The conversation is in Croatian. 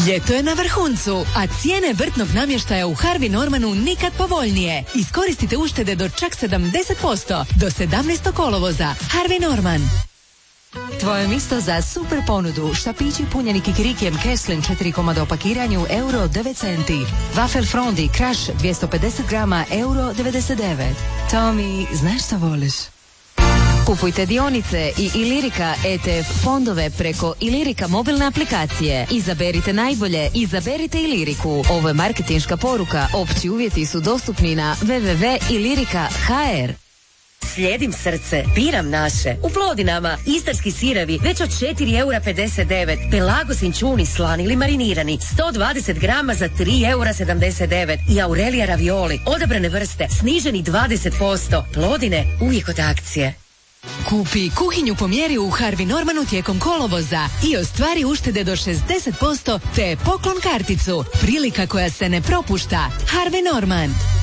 Ljeto je na vrhuncu, a cijene vrtnog namještaja u Harvey Normanu nikad povoljnije. Iskoristite uštede do čak 70% do 17. kolovoza. Harvey Norman. Tvoje mjesto za super ponudu. Štapići punjeni kikirikijem Kesslin 4 komada o pakiranju euro 9 centi. Wafel Frondi Crash 250 grama euro 99. Tommy, znaš što voliš? Kupujte dionice i Ilirika ETF fondove preko Ilirika mobilne aplikacije. Izaberite najbolje, izaberite Iliriku. Ovo je marketinška poruka. Opći uvjeti su dostupni na www.ilirika.hr. Slijedim srce, biram naše. U Plodinama istarski sirevi već od 4,59 €. Pelagos inčuni slani ili marinirani 120 grama za 3,79 € i Aurelija ravioli odabrane vrste sniženi 20%. Plodine uvijek od akcije. Kupi kuhinju po mjeri u Harvey Normanu tijekom kolovoza i ostvari uštede do 60% te poklon karticu. Prilika koja se ne propušta. Harvey Norman.